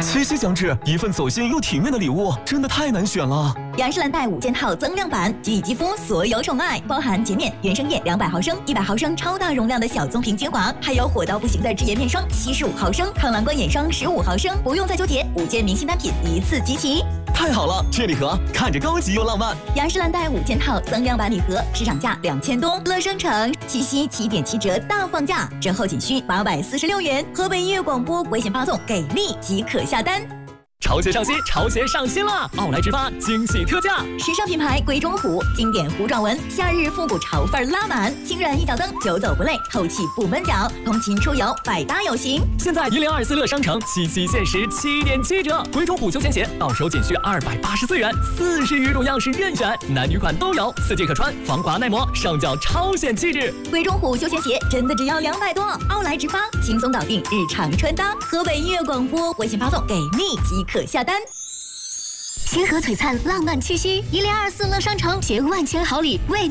七夕将至，一份走心又体面的礼物，真的太难选了。 雅诗兰黛5件套增量版，给予肌肤所有宠爱，包含洁面、原生液200毫升、100毫升超大容量的小棕瓶精华，还有火到不行的智颜面霜75毫升、抗蓝光眼霜15毫升，不用再纠结，5件明星单品一次集齐。 太好了，这礼盒看着高级又浪漫。 雅诗兰黛5件套增量版礼盒，市场价2000多，乐商城七夕7.7折大放价，折后仅需846元。河北音乐广播微信发送给力即可下单。 潮鞋上新，潮鞋上新啦！奥莱直发惊喜特价， 时尚品牌龟中虎经典弧状纹，夏日复古潮范拉满，轻软一脚蹬，久走不累，透气不闷脚，通勤出游百搭有型。 现在1024乐商城七夕限时7.7折，龟中虎休闲鞋到手仅需284元，40余种样式任选，男女款都有，4季可穿，防滑耐磨，上脚超显气质。 龟中虎休闲鞋真的只要200多，奥莱直发轻松搞定日常穿搭。河北音乐广播微信发送给力即可下单。 星河璀璨浪漫气息，1024乐商城携万千好礼为